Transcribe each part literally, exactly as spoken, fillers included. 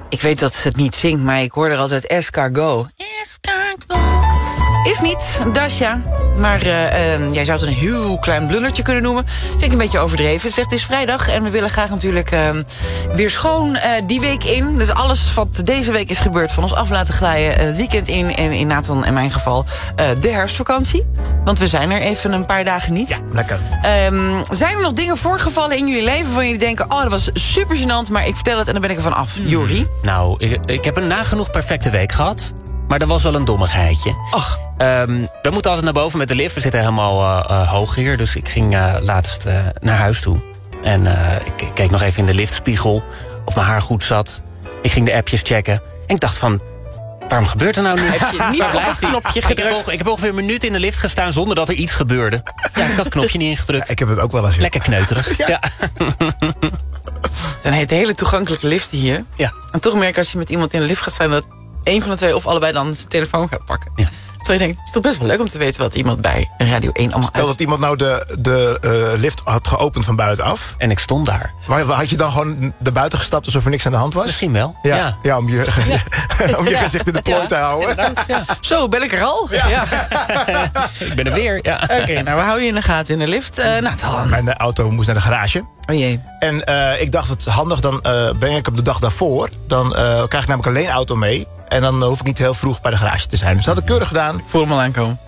Ik weet dat ze het niet zingt, maar ik hoor er altijd escargot. Escargot. Is niet, Dasha. Maar uh, uh, jij zou het een heel klein blundertje kunnen noemen. Vind ik een beetje overdreven. Het zegt, het is vrijdag en we willen graag natuurlijk uh, weer schoon uh, die week in. Dus alles wat deze week is gebeurd van ons af laten glijden. Uh, het weekend in en in Nathan en mijn geval uh, de herfstvakantie. Want we zijn er even een paar dagen niet. Ja, lekker. Um, zijn er nog dingen voorgevallen in jullie leven waarvan jullie denken, oh, dat was super gênant, maar ik vertel het en dan ben ik er van af. Jori? Nou, ik, ik heb een nagenoeg perfecte week gehad. Maar dat was wel een dommigheidje. Ach. Um, we moeten altijd naar boven met de lift. We zitten helemaal uh, uh, hoog hier. Dus ik ging uh, laatst uh, naar huis toe. En uh, ik keek nog even in de liftspiegel of mijn haar goed zat. Ik ging de appjes checken. En ik dacht van, waarom gebeurt er nou niets? Heb je niet op het knopje gedrukt? Ik heb, ongeveer, ik heb ongeveer een minuut in de lift gestaan zonder dat er iets gebeurde. Ja, ik had het knopje niet ingedrukt. Ja, ik heb het ook wel eens. Lekker kneuterig. Ja. Ja. Het zijn hele toegankelijke liften hier. Ja. En toch merk ik als je met iemand in de lift gaat staan, dat een van de twee of allebei dan zijn telefoon gaat pakken. Ja. Terwijl je denkt, het is toch best wel leuk om te weten wat iemand bij Radio één allemaal Stel uit... dat iemand nou de, de uh, lift had geopend van buitenaf. En ik stond daar. Maar had je dan gewoon naar buiten gestapt alsof er niks aan de hand was? Misschien wel. Ja, Ja. ja om je, gezicht, om je Ja. gezicht in de plooi te houden. Ja. Zo, ben ik er al? Ja. Ja. Ik ben er weer. Ja. Oké, okay, nou, we houden je in de gaten in de lift. Uh, Nathan. Mijn uh, auto moest naar de garage. Oh jee. En uh, ik dacht, het is handig, dan uh, breng ik op de dag daarvoor. Dan uh, krijg ik namelijk alleen auto mee. En dan hoef ik niet heel vroeg bij de garage te zijn. Dus dat had ik keurig gedaan. Voel hem al aankomen.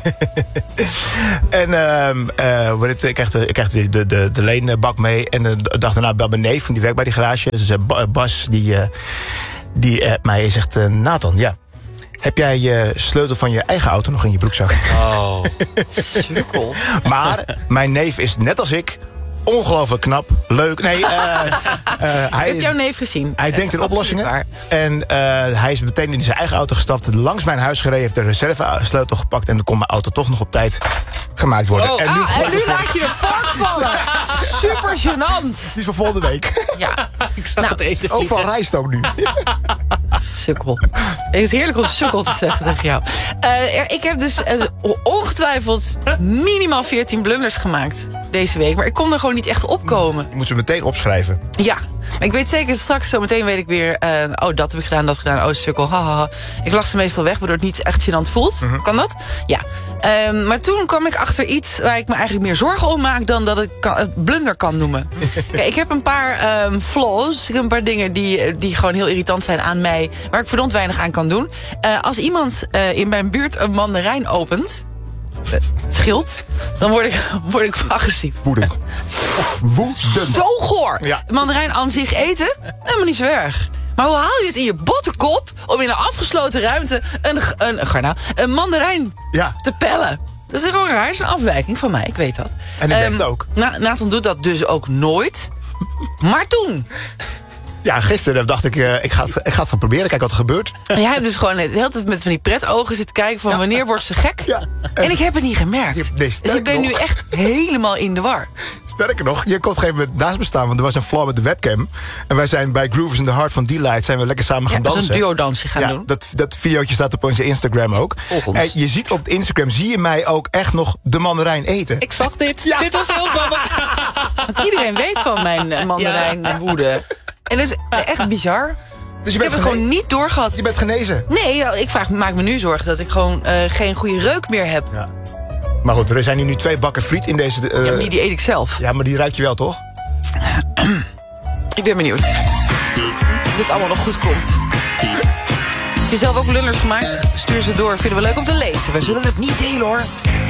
En uh, uh, ik kreeg, de, ik kreeg de, de, de, de leenbak mee. En de dag daarna bel mijn neef, die werkt bij die garage. Dus uh, Bas, die, uh, die uh, mij zegt, uh, Nathan, ja. Heb jij je sleutel van je eigen auto nog in je broekzak? Oh. Sukkel. Maar mijn neef is net als ik ongelooflijk knap, leuk. Nee, uh, uh, hij, Ik heb jouw neef gezien. Hij Dat denkt is in oplossingen. waar. En uh, hij is meteen in zijn eigen auto gestapt, langs mijn huis gereden, heeft de reservesleutel gepakt en dan kon mijn auto toch nog op tijd gemaakt worden. Oh. En nu, Ah, en nu laat je de vark vallen. Super gênant. die is voor volgende week. Ja, Ik zag Nou, het eten Overal vliegen. rijst ook nu. sukkel. Het is heerlijk om sukkel te zeggen tegen jou. Uh, ik heb dus uh, ongetwijfeld minimaal veertien blunders gemaakt deze week. Maar ik kon er gewoon niet echt opkomen. Je moet ze meteen opschrijven. Ja, maar ik weet zeker, straks zo meteen weet ik weer... Uh, oh, dat heb ik gedaan, dat heb ik gedaan, oh, sukkel, haha. Ik lach ze meestal weg, waardoor het niet echt gênant voelt. Mm-hmm. Kan dat? Ja. Um, maar toen kwam ik achter iets waar ik me eigenlijk meer zorgen om maak... dan dat ik kan, het blunder kan noemen. Kijk, ik heb een paar um, flaws. Ik heb een paar dingen die, die gewoon heel irritant zijn aan mij... waar ik verdomd weinig aan kan doen. Uh, als iemand uh, in mijn buurt een mandarijn opent... Uh, schild, dan word ik, word ik agressief. Woedend. Woedend. Zo goor. Ja. De mandarijn aan zich eten, helemaal niet zo erg. Maar hoe haal je het in je bottenkop om in een afgesloten ruimte een, een, een, garnaal, een mandarijn Ja. te pellen? Dat is gewoon raar, dat is een afwijking van mij, ik weet dat. En dat um, werkt ook. Na, Nathan doet dat dus ook nooit. Maar toen... Ja, gisteren dacht ik, uh, ik, ga het, ik ga het gaan proberen, kijk wat er gebeurt. En jij hebt dus gewoon de hele tijd met van die pretogen zitten kijken... van wanneer wordt ze gek? Ja. En ik heb het niet gemerkt. Nee, dus sterker ik ben nog. nu echt helemaal in de war. Sterker nog, je kon op een gegeven moment naast me staan... want er was een flaw met de webcam. En wij zijn bij Grooves in the Heart van D-Light... zijn we lekker samen gaan Ja, dat is dansen. een duo-dansje gaan ja, doen. Dat, dat videootje staat op onze Instagram ook. Volg ons. En je ziet op Instagram, zie je mij ook echt nog de mandarijn eten. Ik zag dit. Ja. Dit was heel grappig. Iedereen weet van mijn uh, mandarijn en woede. En dat is echt bizar. Dus je Ik bent, heb het gene- gewoon niet doorgehad. je bent genezen. Nee, nou, ik vraag, maak me nu zorgen dat ik gewoon uh, geen goede reuk meer heb. Ja. Maar goed, er zijn hier nu twee bakken friet in deze... Uh, Ja, maar die, die eet ik zelf. ja, maar die ruik je wel, toch? Ik ben benieuwd. Of dit allemaal nog goed komt. Heb je zelf ook blunders gemaakt? Stuur ze door. Vinden we leuk om te lezen. We zullen het niet delen, hoor.